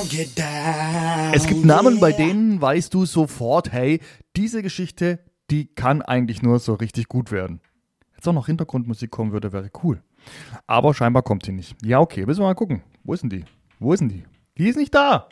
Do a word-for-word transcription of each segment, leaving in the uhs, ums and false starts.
get down. Es gibt Namen, bei denen weißt du sofort, hey, diese Geschichte, die kann eigentlich nur so richtig gut werden. Jetzt auch noch Hintergrundmusik kommen würde, wäre cool. Aber scheinbar kommt sie nicht. Ja, okay, müssen wir mal gucken. Wo ist denn die? Wo ist denn die? Die ist nicht da.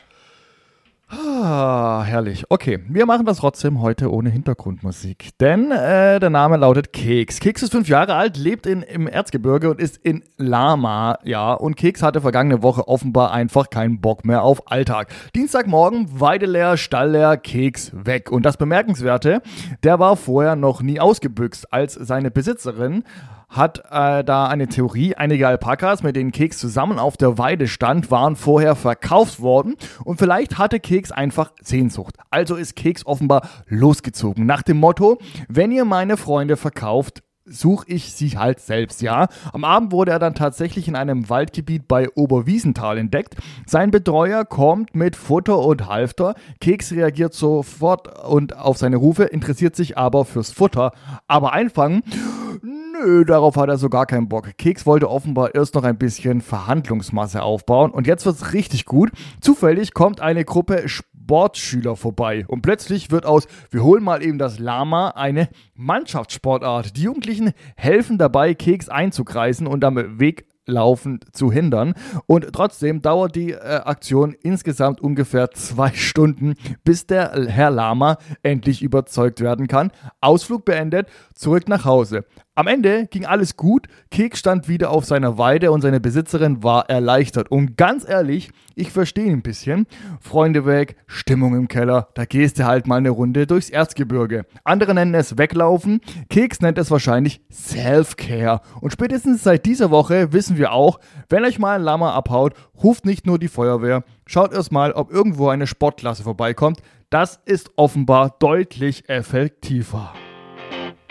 Ah, herrlich. Okay, wir machen das trotzdem heute ohne Hintergrundmusik. Denn äh, der Name lautet Keks. Keks ist fünf Jahre alt, lebt in, im Erzgebirge und ist in Lama. Ja, und Keks hatte vergangene Woche offenbar einfach keinen Bock mehr auf Alltag. Dienstagmorgen, Weide leer, Stall leer, Keks weg. Und das Bemerkenswerte, der war vorher noch nie ausgebüxt, als seine Besitzerin hat äh, da eine Theorie. Einige Alpakas, mit denen Keks zusammen auf der Weide stand, waren vorher verkauft worden und vielleicht hatte Keks einfach Sehnsucht. Also ist Keks offenbar losgezogen. Nach dem Motto, wenn ihr meine Freunde verkauft, suche ich sie halt selbst, ja. Am Abend wurde er dann tatsächlich in einem Waldgebiet bei Oberwiesenthal entdeckt. Sein Betreuer kommt mit Futter und Halfter. Keks reagiert sofort und auf seine Rufe, interessiert sich aber fürs Futter. Aber einfangen? Nö, darauf hat er so gar keinen Bock. Keks wollte offenbar erst noch ein bisschen Verhandlungsmasse aufbauen und jetzt wird's richtig gut. Zufällig kommt eine Gruppe Sportschüler vorbei und plötzlich wird aus, wir holen mal eben das Lama, eine Mannschaftssportart. Die Jugendlichen helfen dabei, Keks einzukreisen und am Weg laufend zu hindern. Und trotzdem dauert die äh, Aktion insgesamt ungefähr zwei Stunden, bis der Herr Lama endlich überzeugt werden kann. Ausflug beendet, zurück nach Hause. Am Ende ging alles gut, Keks stand wieder auf seiner Weide und seine Besitzerin war erleichtert. Und ganz ehrlich, ich verstehe ihn ein bisschen. Freunde weg, Stimmung im Keller, da gehst du halt mal eine Runde durchs Erzgebirge. Andere nennen es Weglaufen, Keks nennt es wahrscheinlich Self-Care. Und spätestens seit dieser Woche wissen wir auch, wenn euch mal ein Lama abhaut, ruft nicht nur die Feuerwehr, schaut erst mal, ob irgendwo eine Sportklasse vorbeikommt. Das ist offenbar deutlich effektiver.